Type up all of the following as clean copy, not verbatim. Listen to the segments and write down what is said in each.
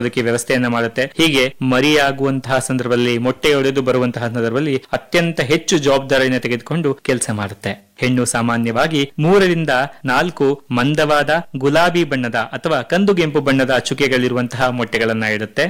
ಅದಕ್ಕೆ ವ್ಯವಸ್ಥೆಯನ್ನ ಮಾಡುತ್ತೆ. ಹೀಗೆ ಮರಿಯಾಗುವಂತಹ ಸಂದರ್ಭದಲ್ಲಿ, ಮೊಟ್ಟೆಯೊಡೆದು ಬರುವಂತಹ ಸಂದರ್ಭದಲ್ಲಿ ಅತ್ಯಂತ ಹೆಚ್ಚು ಜವಾಬ್ದಾರಿಯನ್ನು ತೆಗೆದುಕೊಂಡು ಕೆಲಸ ಮಾಡುತ್ತೆ. ಹೆಣ್ಣು ಸಾಮಾನ್ಯವಾಗಿ 3-4 ಮಂದವಾದ ಗುಲಾಬಿ ಬಣ್ಣದ ಅಥವಾ ಕಂದುಗೆಂಪು ಬಣ್ಣದ ಚುಕ್ಕೆಗಳಿರುವಂತಹ ಮೊಟ್ಟೆಗಳನ್ನ ಇಡುತ್ತೆ.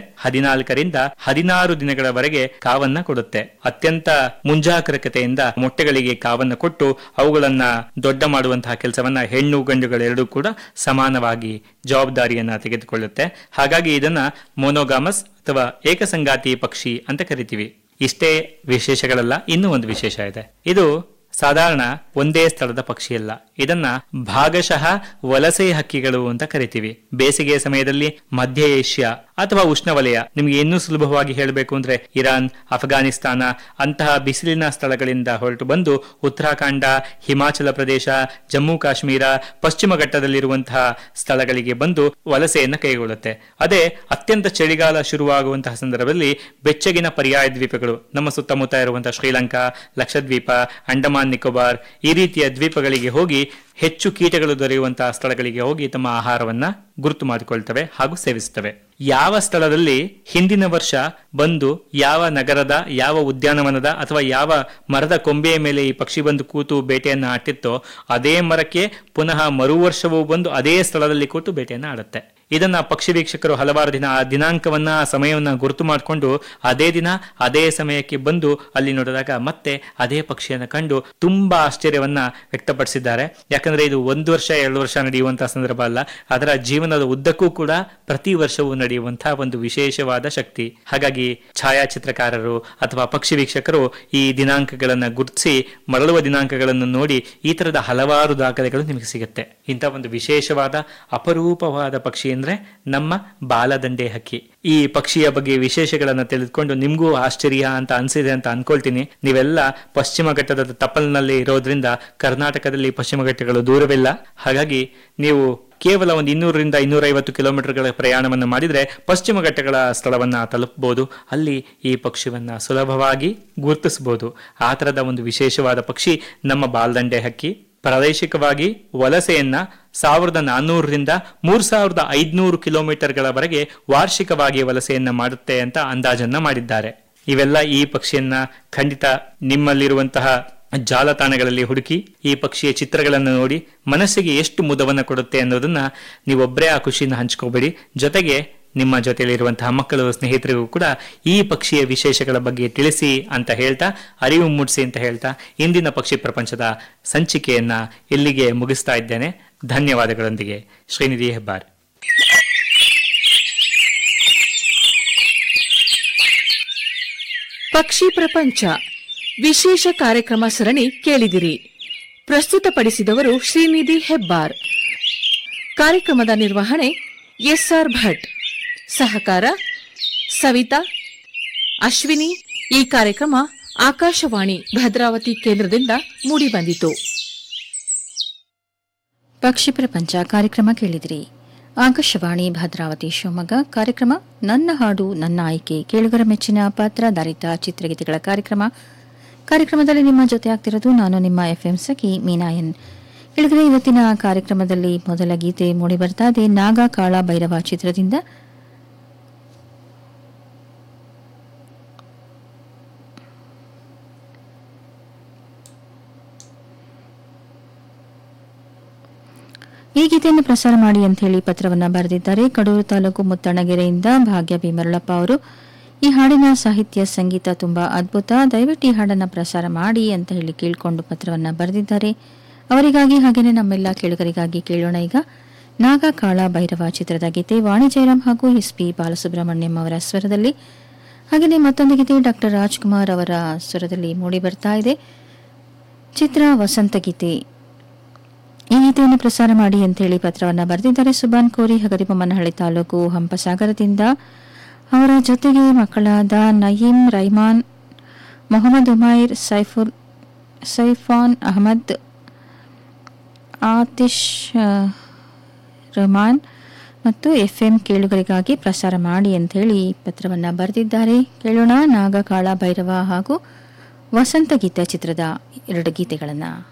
14-16 ದಿನಗಳವರೆಗೆ ಕಾವನ್ನ ಕೊಡುತ್ತೆ. ಅತ್ಯಂತ ಮುಂಜಾಗ್ರತೆಯಿಂದ ಮೊಟ್ಟೆಗಳಿಗೆ ಕಾವನ್ನ ಕೊಟ್ಟು ಅವುಗಳನ್ನ ದೊಡ್ಡ ಮಾಡುವಂತಹ ಕೆಲಸವನ್ನ ಹೆಣ್ಣು ಗಂಡುಗಳೆರಡೂ ಕೂಡ ಸಮಾನವಾಗಿ ಜವಾಬ್ದಾರಿಯನ್ನ ತೆಗೆದುಕೊಳ್ಳುತ್ತೆ. ಹಾಗಾಗಿ ಇದನ್ನ ಮೊನೋಗಾಮಸ್ ಅಥವಾ ಏಕಸಂಗಾತಿ ಪಕ್ಷಿ ಅಂತ ಕರಿತೀವಿ. ಇಷ್ಟೇ ವಿಶೇಷಗಳಲ್ಲ, ಇನ್ನೂ ಒಂದು ವಿಶೇಷ ಇದೆ. ಇದು ಸಾಧಾರಣ ಒಂದೇ ಸ್ಥಳದ ಪಕ್ಷಿ ಅಲ್ಲ. ಇದನ್ನ ಭಾಗಶಃ ವಲಸೆ ಹಕ್ಕಿಗಳು ಅಂತ ಕರಿತೀವಿ. ಬೇಸಿಗೆ ಸಮಯದಲ್ಲಿ ಮಧ್ಯ ಏಷ್ಯಾ ಅಥವಾ ಉಷ್ಣವಲಯ, ನಿಮ್ಗೆ ಇನ್ನೂ ಸುಲಭವಾಗಿ ಹೇಳಬೇಕು ಅಂದ್ರೆ ಇರಾನ್, ಅಫ್ಘಾನಿಸ್ತಾನ ಅಂತಹ ಬಿಸಿಲಿನ ಸ್ಥಳಗಳಿಂದ ಹೊರಟು ಬಂದು ಉತ್ತರಾಖಂಡ, ಹಿಮಾಚಲ ಪ್ರದೇಶ, ಜಮ್ಮು ಕಾಶ್ಮೀರ, ಪಶ್ಚಿಮ ಘಟ್ಟದಲ್ಲಿರುವಂತಹ ಸ್ಥಳಗಳಿಗೆ ಬಂದು ವಲಸೆಯನ್ನು ಕೈಗೊಳ್ಳುತ್ತೆ. ಅದೇ ಅತ್ಯಂತ ಚಳಿಗಾಲ ಶುರುವಾಗುವಂತಹ ಸಂದರ್ಭದಲ್ಲಿ ಬೆಚ್ಚಗಿನ ಪರ್ಯಾಯ ದ್ವೀಪಗಳು, ನಮ್ಮ ಸುತ್ತಮುತ್ತ ಇರುವಂತಹ ಶ್ರೀಲಂಕಾ, ಲಕ್ಷದ್ವೀಪ, ಅಂಡಮಾನ್ ನಿಕೋಬಾರ್ ಈ ರೀತಿಯ ದ್ವೀಪಗಳಿಗೆ ಹೋಗಿ ಹೆಚ್ಚು ಕೀಟಗಳು ದೊರೆಯುವಂತಹ ಸ್ಥಳಗಳಿಗೆ ಹೋಗಿ ತಮ್ಮ ಆಹಾರವನ್ನ ಗುರುತು ಮಾಡಿಕೊಳ್ತವೆ ಹಾಗೂ ಸೇವಿಸುತ್ತವೆ. ಯಾವ ಸ್ಥಳದಲ್ಲಿ ಹಿಂದಿನ ವರ್ಷ ಬಂದು ಯಾವ ನಗರದ, ಯಾವ ಉದ್ಯಾನವನದ ಅಥವಾ ಯಾವ ಮರದ ಕೊಂಬೆಯ ಮೇಲೆ ಈ ಪಕ್ಷಿ ಬಂದು ಕೂತು ಬೇಟೆಯನ್ನ ಆಟಿತ್ತೋ ಅದೇ ಮರಕ್ಕೆ ಪುನಃ ಮರು ವರ್ಷವೂ ಬಂದು ಅದೇ ಸ್ಥಳದಲ್ಲಿ ಕೂತು ಬೇಟೆಯನ್ನ ಆಡುತ್ತೆ. ಇದನ್ನ ಪಕ್ಷಿ ವೀಕ್ಷಕರು ಹಲವಾರು ದಿನ ಆ ದಿನಾಂಕವನ್ನ, ಆ ಸಮಯವನ್ನ ಗುರುತು ಮಾಡಿಕೊಂಡು ಅದೇ ದಿನ ಅದೇ ಸಮಯಕ್ಕೆ ಬಂದು ಅಲ್ಲಿ ನೋಡಿದಾಗ ಮತ್ತೆ ಅದೇ ಪಕ್ಷಿಯನ್ನು ಕಂಡು ತುಂಬಾ ಆಶ್ಚರ್ಯವನ್ನ ವ್ಯಕ್ತಪಡಿಸಿದ್ದಾರೆ. ಯಾಕಂದ್ರೆ ಇದು 1 ವರ್ಷ 2 ವರ್ಷ ನಡೆಯುವಂತಹ ಸಂದರ್ಭ ಅಲ್ಲ, ಅದರ ಜೀವನದ ಉದ್ದಕ್ಕೂ ಕೂಡ ಪ್ರತಿ ವರ್ಷವೂ ನಡೆಯುವಂತಹ ಒಂದು ವಿಶೇಷವಾದ ಶಕ್ತಿ. ಹಾಗಾಗಿ ಛಾಯಾಚಿತ್ರಕಾರರು ಅಥವಾ ಪಕ್ಷಿ ವೀಕ್ಷಕರು ಈ ದಿನಾಂಕಗಳನ್ನ ಗುರುತಿಸಿ ಮರಳುವ ದಿನಾಂಕಗಳನ್ನು ನೋಡಿ ಈ ತರದ ಹಲವಾರು ದಾಖಲೆಗಳು ನಿಮಗೆ ಸಿಗುತ್ತೆ. ಇಂಥ ಒಂದು ವಿಶೇಷವಾದ ಅಪರೂಪವಾದ ಪಕ್ಷಿ ಅಂದ್ರೆ ನಮ್ಮ ಬಾಲದಂಡೆ ಹಕ್ಕಿ. ಈ ಪಕ್ಷಿಯ ಬಗ್ಗೆ ವಿಶೇಷಗಳನ್ನ ತಿಳಿದುಕೊಂಡು ನಿಮ್ಗೂ ಆಶ್ಚರ್ಯ ಅಂತ ಅನ್ಸಿದೆ ಅಂತ ಅನ್ಕೊಳ್ತೀನಿ. ನೀವೆಲ್ಲ ಪಶ್ಚಿಮ ಘಟ್ಟದ ತಪ್ಪಲಿನಲ್ಲಿ ಇರೋದ್ರಿಂದ ಕರ್ನಾಟಕದಲ್ಲಿ ಪಶ್ಚಿಮ ಘಟ್ಟಗಳು ದೂರವಿಲ್ಲ. ಹಾಗಾಗಿ ನೀವು ಕೇವಲ ಒಂದು 200-250 ಕಿಲೋಮೀಟರ್ಗಳ ಪ್ರಯಾಣವನ್ನು ಮಾಡಿದ್ರೆ ಪಶ್ಚಿಮ ಘಟ್ಟಗಳ ಸ್ಥಳವನ್ನ ತಲುಪಬಹುದು. ಅಲ್ಲಿ ಈ ಪಕ್ಷಿಯನ್ನ ಸುಲಭವಾಗಿ ಗುರುತಿಸಬಹುದು. ಆ ತರದ ಒಂದು ವಿಶೇಷವಾದ ಪಕ್ಷಿ ನಮ್ಮ ಬಾಲದಂಡೆ ಹಕ್ಕಿ. ಪ್ರಾದೇಶಿಕವಾಗಿ ವಲಸೆಯನ್ನ 1400-3500 ಕಿಲೋಮೀಟರ್ಗಳವರೆಗೆ ವಾರ್ಷಿಕವಾಗಿ ವಲಸೆಯನ್ನ ಮಾಡುತ್ತೆ ಅಂತ ಅಂದಾಜನ್ನ ಮಾಡಿದ್ದಾರೆ. ಇವೆಲ್ಲ ಈ ಪಕ್ಷಿಯನ್ನ ಖಂಡಿತ ನಿಮ್ಮಲ್ಲಿರುವಂತಹ ಜಾಲತಾಣಗಳಲ್ಲಿ ಹುಡುಕಿ ಈ ಪಕ್ಷಿಯ ಚಿತ್ರಗಳನ್ನು ನೋಡಿ ಮನಸ್ಸಿಗೆ ಎಷ್ಟು ಮುದವನ್ನು ಕೊಡುತ್ತೆ ಅನ್ನೋದನ್ನ ನೀವೊಬ್ಬರೇ ಆ ಖುಷಿನ ಹಂಚ್ಕೋಬೇಡಿ. ಜೊತೆಗೆ ನಿಮ್ಮ ಜೊತೆಯಲ್ಲಿರುವಂತಹ ಮಕ್ಕಳು, ಸ್ನೇಹಿತರಿಗೂ ಕೂಡ ಈ ಪಕ್ಷಿಯ ವಿಶೇಷಗಳ ಬಗ್ಗೆ ತಿಳಿಸಿ ಅಂತ ಹೇಳ್ತಾ, ಅರಿವು ಮೂಡಿಸಿ ಅಂತ ಹೇಳ್ತಾ ಇಂದಿನ ಪಕ್ಷಿ ಪ್ರಪಂಚದ ಸಂಚಿಕೆಯನ್ನ ಇಲ್ಲಿಗೆ ಮುಗಿಸ್ತಾ ಇದ್ದೇನೆ. ಧನ್ಯವಾದಗಳೊಂದಿಗೆ ಶ್ರೀನಿಧಿ ಹೆಬ್ಬಾರ್. ಪಕ್ಷಿ ಪ್ರಪಂಚ ವಿಶೇಷ ಕಾರ್ಯಕ್ರಮ ಸರಣಿ ಕೇಳಿದಿರಿ. ಪ್ರಸ್ತುತಪಡಿಸಿದವರು ಶ್ರೀನಿಧಿ ಹೆಬ್ಬಾರ್. ಕಾರ್ಯಕ್ರಮದ ನಿರ್ವಹಣೆ ಎಸ್ಆರ್ ಭಟ್. ಸಹಕಾರ ಸವಿತಾ, ಅಶ್ವಿನಿ. ಈ ಕಾರ್ಯಕ್ರಮ ಆಕಾಶವಾಣಿ ಭದ್ರಾವತಿ ಕೇಂದ್ರದಿಂದ ಮೂಡಿಬಂದಿತು. ಪಕ್ಷಿ ಪ್ರಪಂಚ ಕಾರ್ಯಕ್ರಮ ಕೇಳಿದಿರಿ. ಆಕಾಶವಾಣಿ ಭದ್ರಾವತಿ ಶಿವಮೊಗ್ಗ. ಕಾರ್ಯಕ್ರಮ ನನ್ನ ಹಾಡು ನನ್ನ ಆಯ್ಕೆ, ಕೇಳುಗರ ಮೆಚ್ಚಿನ ಪಾತ್ರಧಾರಿತ ಚಿತ್ರಗೀತೆಗಳ ಕಾರ್ಯಕ್ರಮದಲ್ಲಿ ನಿಮ್ಮ ಜೊತೆ ಆಗ್ತಿರೋದು ನಾನು ನಿಮ್ಮ FM ಸಖಿ ಮೀನಾಯನ್. ಕೇಳಿದರೆ ಇವತ್ತಿನ ಕಾರ್ಯಕ್ರಮದಲ್ಲಿ ಮೊದಲ ಗೀತೆ ಮೂಡಿ ಬರ್ತಾ ಇದೆ. ನಾಗ ಕಾಳ ಭೈರವ ಚಿತ್ರದಿಂದ ಈ ಗೀತೆಯನ್ನು ಪ್ರಸಾರ ಮಾಡಿ ಅಂತ ಹೇಳಿ ಪತ್ರವನ್ನು ಬರೆದಿದ್ದಾರೆ. ಕಡೂರು ತಾಲೂಕು ಮುತ್ತಣ್ಣಗೆರೆಯಿಂದ ಭಾಗ್ಯ ಭೀಮರಳಪ್ಪ ಅವರು. ಈ ಹಾಡಿನ ಸಾಹಿತ್ಯ ಸಂಗೀತ ತುಂಬಾ ಅದ್ಭುತ, ದಯವಿಟ್ಟು ಈ ಹಾಡನ್ನು ಪ್ರಸಾರ ಮಾಡಿ ಅಂತ ಹೇಳಿ ಕೇಳಿಕೊಂಡು ಪತ್ರವನ್ನು ಬರೆದಿದ್ದಾರೆ. ಅವರಿಗಾಗಿ ಹಾಗೆಯೇ ನಮ್ಮೆಲ್ಲ ಕೇಳುಗರಿಗಾಗಿ ಕೇಳೋಣ ಈಗ ನಾಗ ಕಾಳ ಭೈರವ ಚಿತ್ರದ ಗೀತೆ. ವಾಣಿ ಜಯರಾಮ್ ಹಾಗೂ SP ಬಾಲಸುಬ್ರಹ್ಮಣ್ಯಂ ಅವರ ಸ್ವರದಲ್ಲಿ. ಹಾಗೆಯೇ ಮತ್ತೊಂದು ಗೀತೆ ಡಾಕ್ಟರ್ ರಾಜ್ಕುಮಾರ್ ಅವರ ಸ್ವರದಲ್ಲಿ ಮೂಡಿ ಬರ್ತಾ ಇದೆ. ಚಿತ್ರ ವಸಂತ ಗೀತೆ. ಈ ಗೀತೆಯನ್ನು ಪ್ರಸಾರ ಮಾಡಿ ಅಂತ ಹೇಳಿ ಪತ್ರವನ್ನು ಬರೆದಿದ್ದಾರೆ. ಸುಬಾನ್ ಕೋರಿ, ಹಗರಿಬೊಮ್ಮನಹಳ್ಳಿ ತಾಲೂಕು, ಹಂಪಸಾಗರದಿಂದ. ಅವರ ಜೊತೆಗೆ ಮಕ್ಕಳಾದ ನಯೀಂ, ರೈಮಾನ್, ಮೊಹಮ್ಮದ್ ಉಮೈರ್, ಸೈಫಾನ್ ಅಹಮದ್, ಆತಿಶ್ ರಹಮಾನ್ ಮತ್ತು FM ಕೇಳುಗರಿಗಾಗಿ ಪ್ರಸಾರ ಮಾಡಿ ಅಂತ ಹೇಳಿ ಪತ್ರವನ್ನು ಬರೆದಿದ್ದಾರೆ. ಕೇಳೋಣ ನಾಗ ಕಾಳ ಭೈರವ ಹಾಗೂ ವಸಂತ ಗೀತೆ ಚಿತ್ರದ 2 ಗೀತೆಗಳನ್ನು.